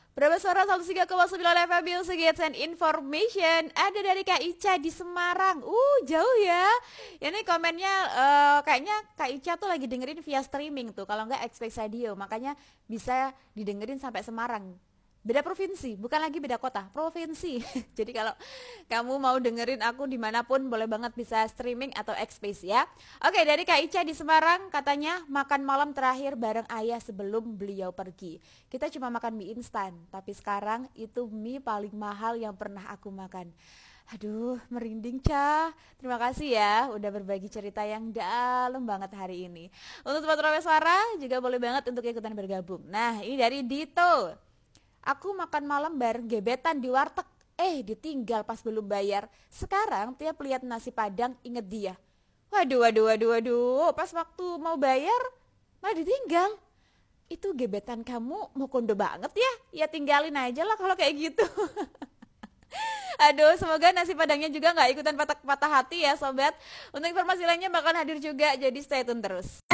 Berapa suara 103,9 FM Music Hits and Information. Ada dari Kak Ica di Semarang. Jauh ya. Ini komennya kayaknya Kak Ica tuh lagi dengerin via streaming tuh. Kalau nggak Express Radio, makanya bisa didengerin sampai Semarang. Beda provinsi, bukan lagi beda kota, provinsi. Jadi kalau kamu mau dengerin aku dimanapun boleh banget bisa streaming atau X-Space ya. Oke, dari Kak Ica di Semarang katanya makan malam terakhir bareng ayah sebelum beliau pergi. Kita cuma makan mie instan, tapi sekarang itu mie paling mahal yang pernah aku makan. Aduh, merinding Ca. Terima kasih ya udah berbagi cerita yang dalam banget hari ini. Untuk Sobat Rawe Suara juga boleh banget untuk ikutan bergabung. Nah, ini dari Dito. Aku makan malam bareng gebetan di warteg. Ditinggal pas belum bayar. Sekarang tiap lihat nasi padang inget dia. Waduh. Pas waktu mau bayar malah ditinggal. Itu gebetan kamu mau kondo banget ya? Ya tinggalin aja lah kalau kayak gitu. Aduh, semoga nasi padangnya juga gak ikutan patah hati ya sobat. Untuk informasi lainnya bakal hadir juga, jadi stay tune terus.